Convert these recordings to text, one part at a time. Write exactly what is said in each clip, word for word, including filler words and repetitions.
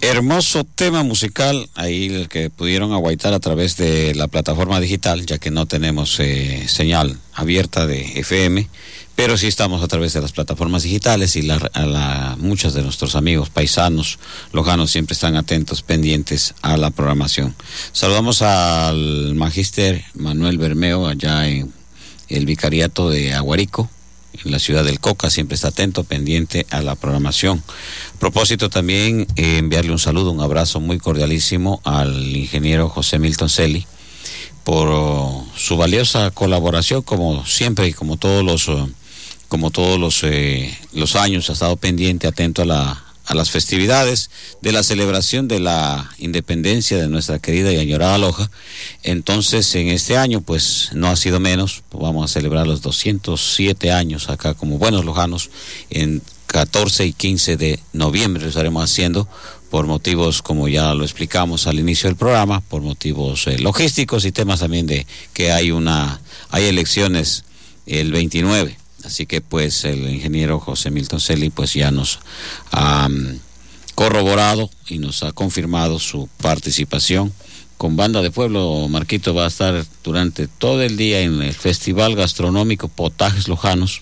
Hermoso tema musical, ahí el que pudieron aguaitar a través de la plataforma digital, ya que no tenemos eh, señal abierta de F M, pero sí estamos a través de las plataformas digitales y la, a la, muchos de nuestros amigos paisanos lojanos siempre están atentos, pendientes a la programación. Saludamos al magíster Manuel Bermeo allá en el vicariato de Aguarico, en la ciudad del Coca, siempre está atento, pendiente a la programación. A propósito también, eh, enviarle un saludo, un abrazo muy cordialísimo al ingeniero José Milton Celi por uh, su valiosa colaboración, como siempre y como todos los uh, como todos los eh, los años ha estado pendiente, atento a la a las festividades de la celebración de la independencia de nuestra querida y añorada Loja. Entonces, en este año, pues, no ha sido menos, vamos a celebrar los doscientos siete años acá como buenos lojanos, en catorce y quince de noviembre lo estaremos haciendo, por motivos, como ya lo explicamos al inicio del programa, por motivos eh, logísticos y temas también de que hay una, hay elecciones el veintinueve. Así que pues el ingeniero José Milton Celi pues ya nos ha um, corroborado y nos ha confirmado su participación con Banda de Pueblo. Marquito va a estar durante todo el día en el Festival Gastronómico Potajes Lojanos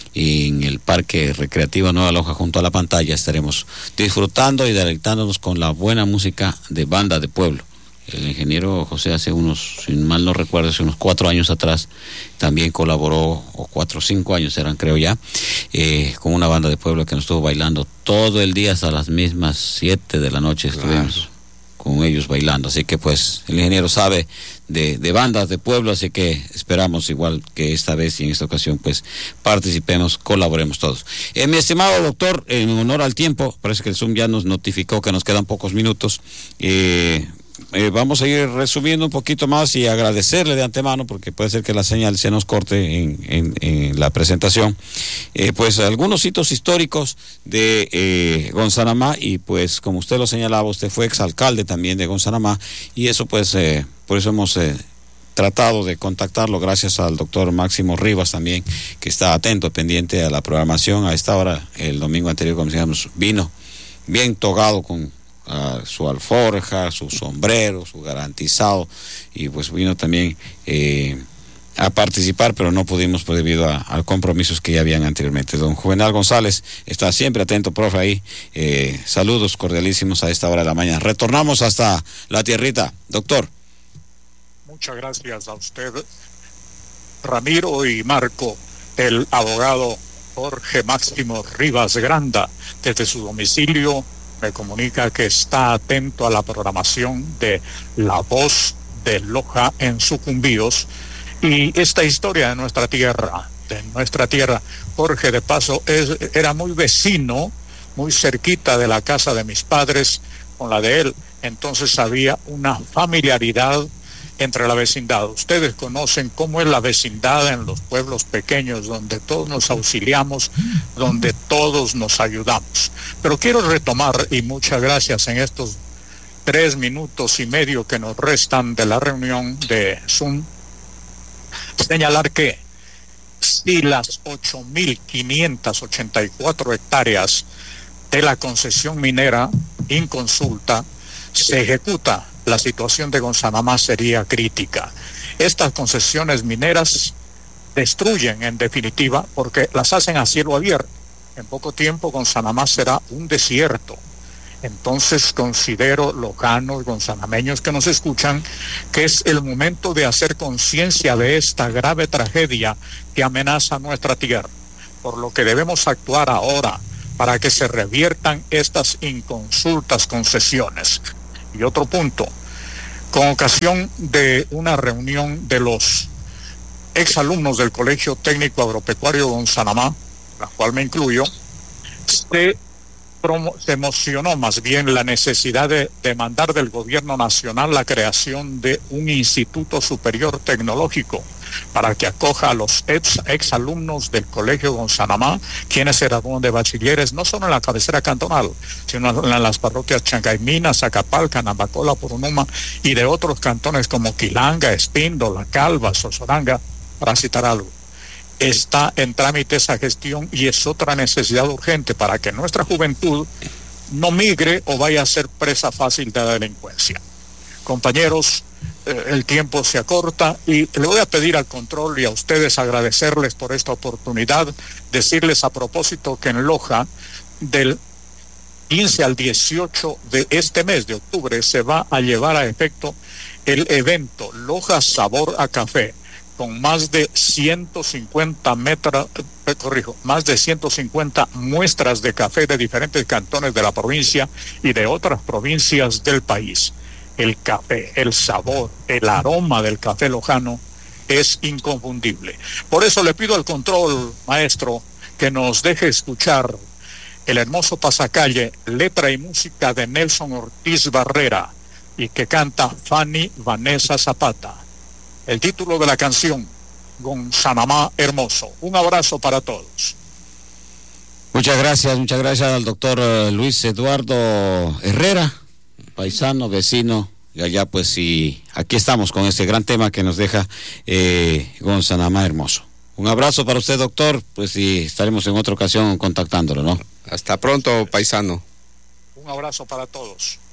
y en el Parque Recreativo Nueva Loja. Junto a la pantalla estaremos disfrutando y deleitándonos con la buena música de Banda de Pueblo. El ingeniero José hace unos, si mal no recuerdo, hace unos cuatro años atrás también colaboró, o cuatro o cinco años eran creo ya, eh, con una banda de pueblo que nos estuvo bailando todo el día hasta las mismas siete de la noche estuvimos claro. con ellos bailando. Así que pues el ingeniero sabe de, de bandas de pueblo, así que esperamos igual que esta vez y en esta ocasión pues participemos, colaboremos todos. Eh, mi estimado doctor, en honor al tiempo, parece que el Zoom ya nos notificó que nos quedan pocos minutos. eh, Eh, vamos a ir resumiendo un poquito más y agradecerle de antemano, porque puede ser que la señal se nos corte en, en, en la presentación, eh, pues algunos hitos históricos de eh, Gonzanamá, y pues como usted lo señalaba, usted fue exalcalde también de Gonzanamá, y eso pues, eh, por eso hemos eh, tratado de contactarlo, gracias al doctor Máximo Rivas también, que está atento, pendiente a la programación. A esta hora, el domingo anterior, como decíamos, vino bien togado con Uh, su alforja, su sombrero, su garantizado, y pues vino también eh, a participar, pero no pudimos por debido a, a compromisos que ya habían anteriormente. Don Juvenal González está siempre atento, profe, ahí. Eh, saludos cordialísimos a esta hora de la mañana. Retornamos hasta la tierrita, doctor. Muchas gracias a usted, Ramiro y Marco. El abogado Jorge Máximo Rivas Granda, desde su domicilio, me comunica que está atento a la programación de La Voz de Loja en Sucumbíos y esta historia de nuestra tierra, de nuestra tierra. Jorge, de paso, es, era muy vecino, muy cerquita de la casa de mis padres con la de él, entonces había una familiaridad entre la vecindad. Ustedes conocen cómo es la vecindad en los pueblos pequeños, donde todos nos auxiliamos, donde todos nos ayudamos. Pero quiero retomar, y muchas gracias en estos tres minutos y medio que nos restan de la reunión de Zoom, señalar que si las ocho mil quinientas ochenta y cuatro hectáreas de la concesión minera inconsulta se ejecuta, la situación de Gonzanamá sería crítica. Estas concesiones mineras destruyen, en definitiva, porque las hacen a cielo abierto. En poco tiempo Gonzanamá será un desierto. Entonces considero, lojanos, gonzanameños que nos escuchan, que es el momento de hacer conciencia de esta grave tragedia que amenaza nuestra tierra, por lo que debemos actuar ahora para que se reviertan estas inconsultas concesiones. Y otro punto, con ocasión de una reunión de los exalumnos del Colegio Técnico Agropecuario Gonzanamá, la cual me incluyo, se, promo, se emocionó más bien la necesidad de demandar del gobierno nacional la creación de un Instituto Superior Tecnológico para que acoja a los ex, exalumnos del Colegio Gonzanamá, quienes se gradúan de bachilleres, no solo en la cabecera cantonal, sino en las parroquias Chancaymina, Zacapalca, Nambacola, Purunuma, y de otros cantones como Quilanga, Espindo, La Calva, Sosoranga, para citar algo. Está en trámite esa gestión y es otra necesidad urgente para que nuestra juventud no migre o vaya a ser presa fácil de la delincuencia. Compañeros, eh, el tiempo se acorta y le voy a pedir al control y a ustedes agradecerles por esta oportunidad, decirles a propósito que en Loja, del quince al dieciocho de este mes de octubre, se va a llevar a efecto el evento Loja Sabor a Café, con más de ciento cincuenta metros, eh, corrijo, más de ciento cincuenta muestras de café de diferentes cantones de la provincia y de otras provincias del país. El café, el sabor, el aroma del café lojano es inconfundible. Por eso le pido al control, maestro, que nos deje escuchar el hermoso pasacalle, letra y música de Nelson Ortiz Barrera, y que canta Fanny Vanessa Zapata. El título de la canción, Gonzanamá Hermoso. Un abrazo para todos. Muchas gracias, muchas gracias al doctor uh, Luis Eduardo Herrera, paisano, vecino, y allá pues y aquí estamos con este gran tema que nos deja eh, Gonzanamá Hermoso. Un abrazo para usted, doctor, pues y estaremos en otra ocasión contactándolo, ¿no? Hasta pronto, paisano. Un abrazo para todos.